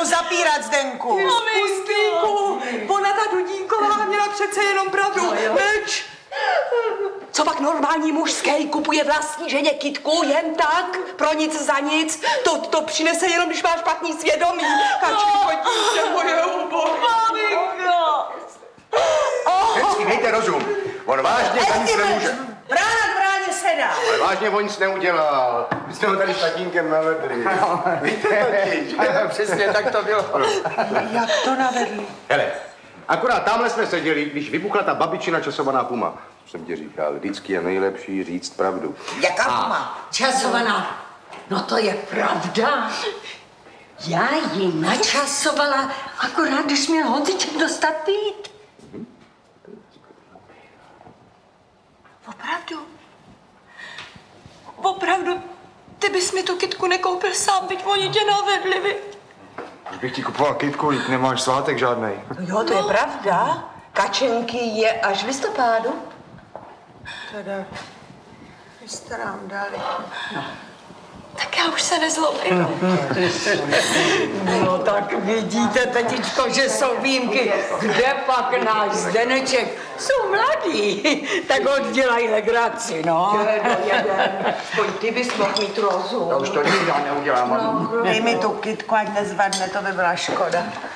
to zapírat, Zdenku. Pustýku, ona ta Dudíková měla přece jenom pravdu. Meč! Co pak normální mužský kupuje vlastní ženě kytku jen tak, pro nic za nic? To přinese jenom, když máš špatný svědomí. Kačko, dítě moje ubohé. Maminko! Vždycky mějte rozum. On vážně za nic nemůže. Brána k bráně sedá. Ale vážně on nic neudělal. My jsme ho tady s tatínkem navedli. Víte totiž. Přesně tak to bylo. Jak to navedli? Hele, akorát tamhle jsme seděli, když vybuchla ta babičina časovaná puma. Jsem ti říkal, vždycky je nejlepší říct pravdu. Jaká puma? Časovaná. No to je pravda. Já ji načasovala, akorát když měl Honziček dostat pít. Opravdu? Opravdu? Ty bys mi tu kytku nekoupil sám, byť oni tě navedli, viď? Už bych ti kupoval kytku, nemáš svátek žádnej. Jo, to je pravda. Kačenky je až v listopádu. Teda, vy jste nám dali. Tak já už se nezlobím. No tak vidíte, tetičko, že jsou výjimky. Kde pak náš Zdeneček? Jsou mladí, tak oddělají legraci, no. Jeden. Aspoň ty bys mohl mít rozum. Já už to nikdy neudělám. Dej mi tu kytku, ať nezvadne, to by byla škoda.